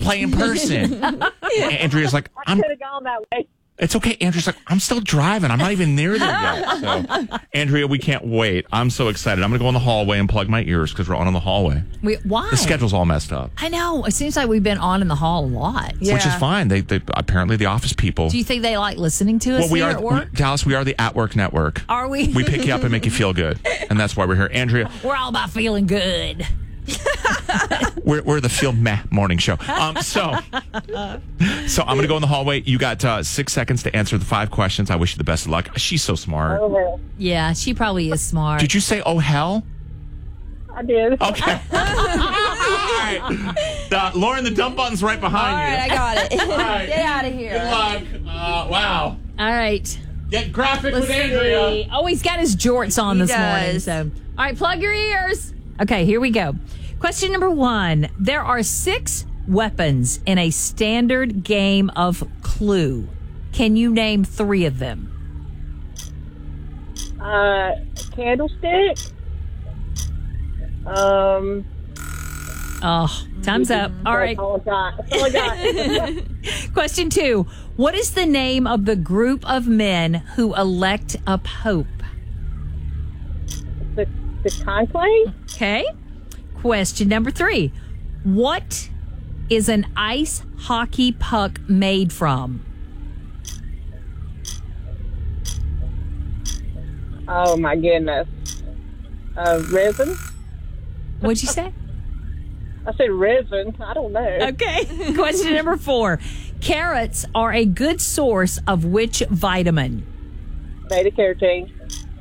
play in person. Andrea's like, I could have gone that way. It's okay. Andrea's like, I'm still driving. I'm not even near there yet. So, Andrea, we can't wait. I'm so excited. I'm going to go in the hallway and plug my ears because we're on in the hallway. Why? The schedule's all messed up. I know. It seems like we've been on in the hall a lot. Yeah. Which is fine. They apparently the office people. Do you think they like listening to us here at work? Dallas, we are the At Work Network. Are we? We pick you up and make you feel good. And that's why we're here. Andrea. We're all about feeling good. We're the Feel Meh morning show. So I'm going to go in the hallway. You got 6 seconds to answer the 5 questions. I wish you the best of luck. She's so smart. Oh, Yeah, she probably is smart. Did you say, oh, hell? I did. Okay. All right. Lauren, the dump button's right behind All you. right, I got it. All right. Get out of here. Good luck. Wow. All right. Get graphic Let's with Andrea. see. Oh, he's got his jorts on He this morning. does. So, all right, plug your ears. Okay, here we go. Question number 1. There are 6 weapons in a standard game of Clue. Can you name 3 of them? Candlestick. Oh, time's up. All right. That's all I got. Question 2. What is the name of the group of men who elect a pope? The conclave. Okay. Question number 3. What is an ice hockey puck made from? Oh my goodness. Resin. What'd you say? I said resin. I don't know. Okay. Question number 4. Carrots are a good source of which vitamin? Beta carotene.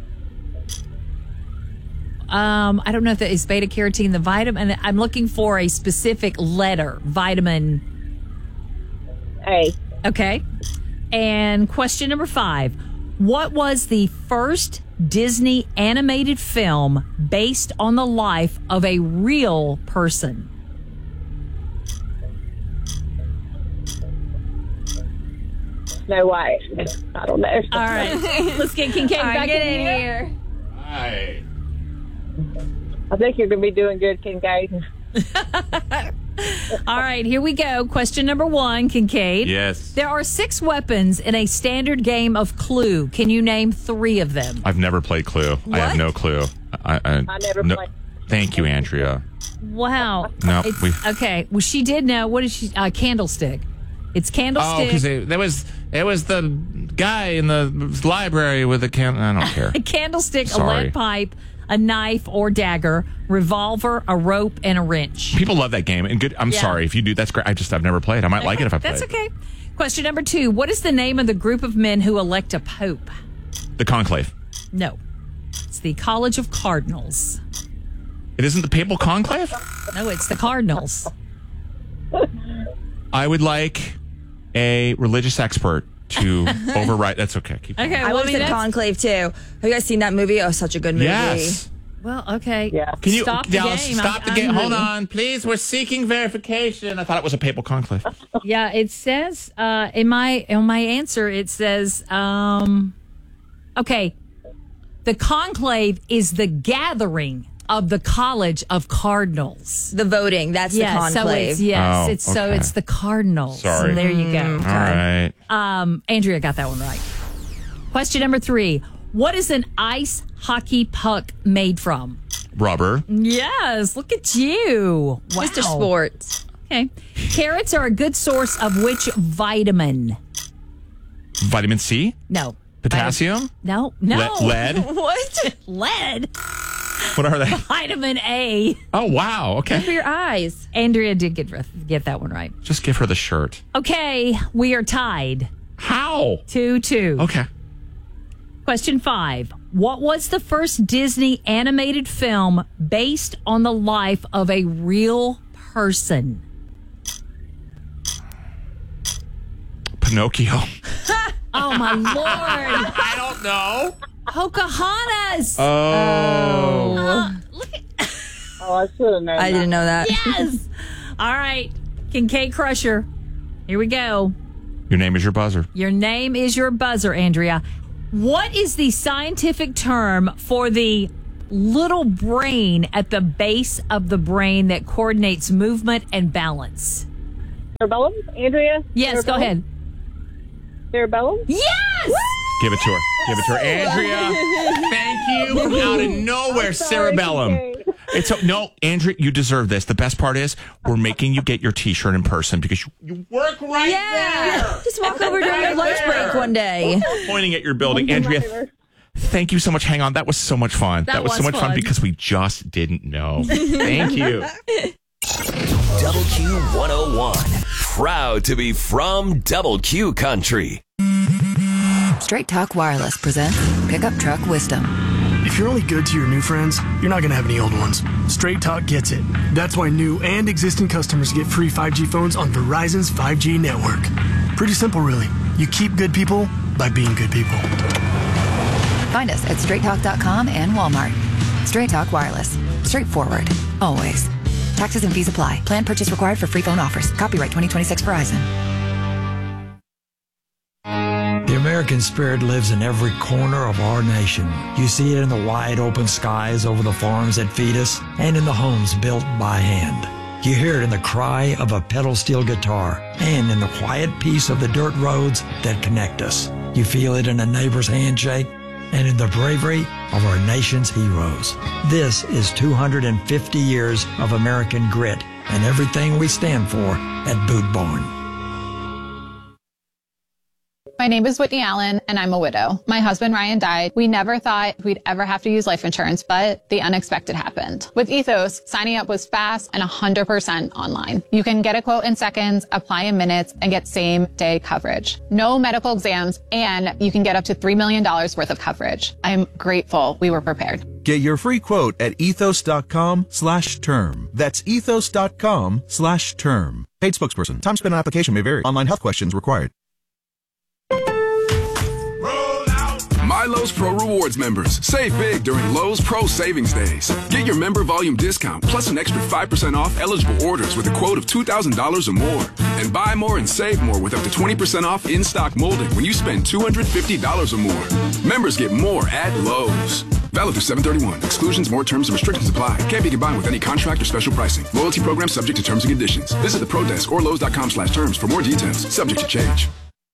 I don't know if that is beta carotene, the vitamin. I'm looking for a specific letter. Vitamin. A. Okay. And question number 5. What was the first Disney animated film based on the life of a real person? Snow White. I don't know. All right. Let's get Kincaid back in here. Hi. I think you're going to be doing good, Kincaid. All right, here we go. Question number 1, Kincaid. Yes. There are 6 weapons in a standard game of Clue. Can you name 3 of them? I've never played Clue. I have no clue. I never played. Thank you, Andrea. Wow. No, okay. Well, she did know. What is she? Candlestick. It's Candlestick. Oh, because it was the guy in the library with the can. I don't care. A candlestick, Sorry. a lead pipe, a knife or dagger, revolver, a rope, and a wrench. People love that game. And good. I'm sorry if you do. That's great. I've never played. I might like it if I play. That's okay. Question number 2. What is the name of the group of men who elect a pope? The conclave. No. It's the College of Cardinals. It isn't the papal conclave? No, it's the Cardinals. I would like a religious expert to override. That's okay. Keep going. Okay, I well, was in Conclave too. Have you guys seen that movie? Oh, such a good movie. Yes. Well, okay. Yeah. Can you Stop the Dallas, game. Stop the I'm game. Hold ready. on, please. We're seeking verification. I thought it was a papal conclave. Yeah, it says in my answer it says okay. The conclave is the gathering of the College of Cardinals. The voting, that's the conclave. So okay. it's the Cardinals. Sorry. So there you go. All right. Andrea got that one right. Question number 3. What is an ice hockey puck made from? Rubber. Yes, look at you. Wow. Mr. Sports. Okay. Carrots are a good source of which vitamin? Vitamin C. No. Potassium. No. Lead. What? Lead. What are they? Vitamin A. Oh wow. For Okay. your eyes. Andrea did get that one right. Just give her the shirt. Okay, we are tied How? 2-2. Okay. Question 5. What was the first Disney animated film based on the life of a real person? Pinocchio. Oh, my Lord. I don't know. Pocahontas. Oh. Look at Oh, I should have known. I didn't know that. yes. All right. Kincaid Crusher. Here we go. Your name is your buzzer. Your name is your buzzer, Andrea. What is the scientific term for the little brain at the base of the brain that coordinates movement and balance? Cerebellum? Andrea? Yes, go ahead. Cerebellum? Yes! Give it to her. Give it to her. Andrea, thank you. From out of nowhere, cerebellum. No, Andrea, you deserve this. The best part is we're making you get your T-shirt in person because you work right there. Just walk over during your lunch break one day. Pointing at your building. Andrea, thank you so much. Hang on. That was so much fun. That was so much fun because we just didn't know. Thank you. Double Q 101. Proud to be from Double Q Country. Straight Talk Wireless presents Pickup Truck Wisdom. If you're only good to your new friends, you're not going to have any old ones. Straight Talk gets it. That's why new and existing customers get free 5G phones on Verizon's 5G network. Pretty simple, really. You keep good people by being good people. Find us at straighttalk.com and Walmart. Straight Talk Wireless. Straightforward. Always. Taxes and fees apply. Plan purchase required for free phone offers. Copyright 2026 Verizon. The American spirit lives in every corner of our nation. You see it in the wide open skies over the farms that feed us and in the homes built by hand. You hear it in the cry of a pedal steel guitar and in the quiet peace of the dirt roads that connect us. You feel it in a neighbor's handshake and in the bravery of our nation's heroes. This is 250 years of American grit and everything we stand for at Boot Barn. My name is Whitney Allen, and I'm a widow. My husband, Ryan, died. We never thought we'd ever have to use life insurance, but the unexpected happened. With Ethos, signing up was fast and 100% online. You can get a quote in seconds, apply in minutes, and get same-day coverage. No medical exams, and you can get up to $3 million worth of coverage. I'm grateful we were prepared. Get your free quote at ethos.com/term. That's ethos.com/term. Paid spokesperson. Time spent on application may vary. Online health questions required. My Lowe's Pro Rewards members, save big during Lowe's Pro Savings Days. Get your member volume discount plus an extra 5% off eligible orders with a quote of $2,000 or more. And buy more and save more with up to 20% off in-stock molding when you spend $250 or more. Members get more at Lowe's. Valid through 7/31. Exclusions, more terms and restrictions apply. Can't be combined with any contract or special pricing. Loyalty program subject to terms and conditions. Visit the Pro Desk or Lowe's.com/terms for more details. Subject to change.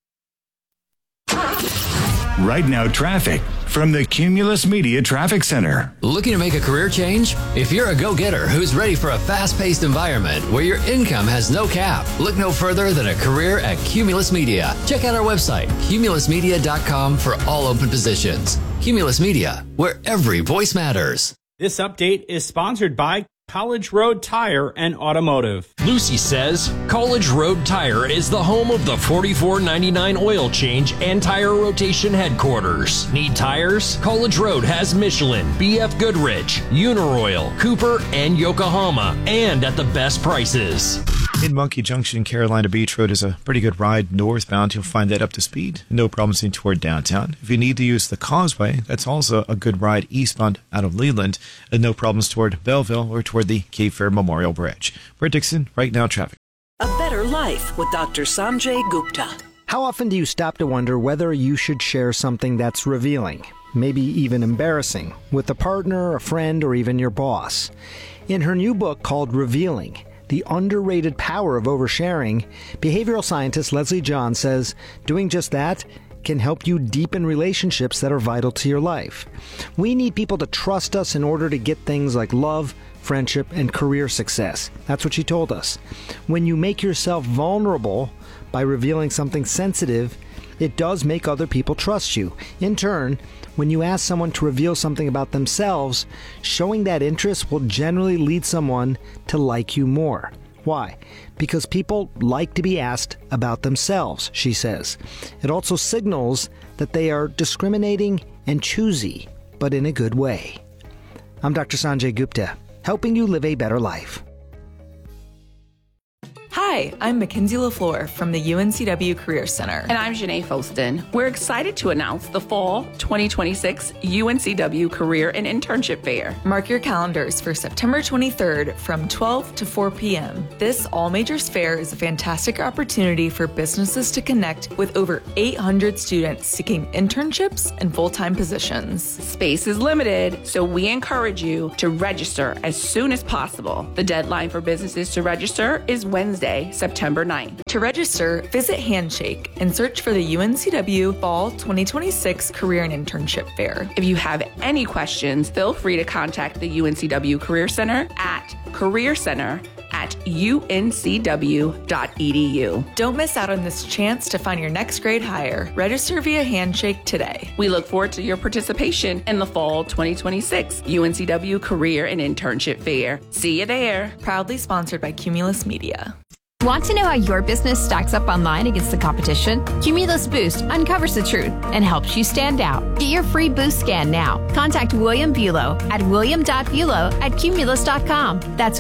Right Now Traffic from the Cumulus Media Traffic Center. Looking to make a career change? If you're a go-getter who's ready for a fast-paced environment where your income has no cap, look no further than a career at Cumulus Media. Check out our website, cumulusmedia.com, for all open positions. Cumulus Media, where every voice matters. This update is sponsored by College Road Tire and Automotive. Lucy says College Road Tire is the home of the $44.99 oil change and tire rotation headquarters. Need tires? College Road has Michelin, BF Goodrich, Uniroyal, Cooper, and Yokohama, and at the best prices. In Monkey Junction, Carolina Beach Road is a pretty good ride northbound. You'll find that up to speed. No problems in toward downtown. If you need to use the Causeway, that's also a good ride eastbound out of Leland. And no problems toward Belleville or toward the Cape Fear Memorial Bridge. Brett Dixon, Right Now Traffic. A better life with Dr. Sanjay Gupta. How often do you stop to wonder whether you should share something that's revealing, maybe even embarrassing, with a partner, a friend, or even your boss? In her new book called Revealing, The Underrated Power of Oversharing, behavioral scientist Leslie John says doing just that can help you deepen relationships that are vital to your life. We need people to trust us in order to get things like love, friendship, and career success. That's what she told us. When you make yourself vulnerable by revealing something sensitive, it does make other people trust you. In turn, when you ask someone to reveal something about themselves, showing that interest will generally lead someone to like you more. Why? Because people like to be asked about themselves, she says. It also signals that they are discriminating and choosy, but in a good way. I'm Dr. Sanjay Gupta, helping you live a better life. Hi, I'm Mackenzie LaFleur from the UNCW Career Center. And I'm Janae Foston. We're excited to announce the Fall 2026 UNCW Career and Internship Fair. Mark your calendars for September 23rd from 12 to 4 p.m. This all-majors fair is a fantastic opportunity for businesses to connect with over 800 students seeking internships and full-time positions. Space is limited, so we encourage you to register as soon as possible. The deadline for businesses to register is Wednesday, Wednesday, September 9th. To register, visit Handshake and search for the UNCW Fall 2026 Career and Internship Fair. If you have any questions, feel free to contact the UNCW Career Center at careercenter@uncw.edu. Don't miss out on this chance to find your next great hire. Register via Handshake today. We look forward to your participation in the Fall 2026 UNCW Career and Internship Fair. See you there. Proudly sponsored by Cumulus Media. Want to know how your business stacks up online against the competition? Cumulus Boost uncovers the truth and helps you stand out. Get your free Boost scan now. Contact William Bulow at william.bulow@cumulus.com. That's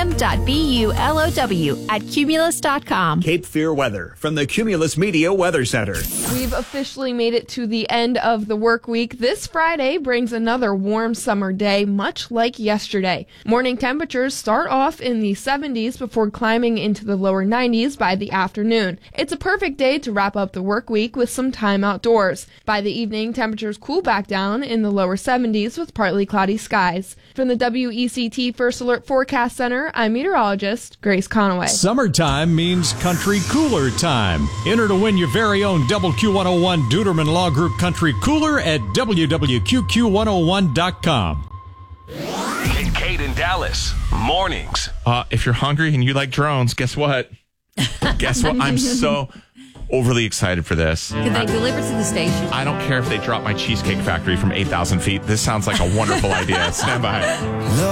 william.bulow@cumulus.com. Cape Fear weather from the Cumulus Media Weather Center. We've officially made it to the end of the work week. This Friday brings another warm summer day, much like yesterday. Morning temperatures start off in the 70s before climbing into the lower 90s by the afternoon. It's a perfect day to wrap up the work week with some time outdoors. By the evening, temperatures cool back down in the lower 70s with partly cloudy skies. From the WECT First Alert Forecast Center, I'm meteorologist Grace Conaway. Summertime means country cooler time. Enter to win your very own Double Q101 Duderman Law Group Country Cooler at www.q101.com. Kate in Dallas, mornings. If you're hungry and you like drones, guess what? I'm so overly excited for this. Can they deliver to the station? I don't care if they drop my Cheesecake Factory from 8,000 feet. This sounds like a wonderful idea. Stand by.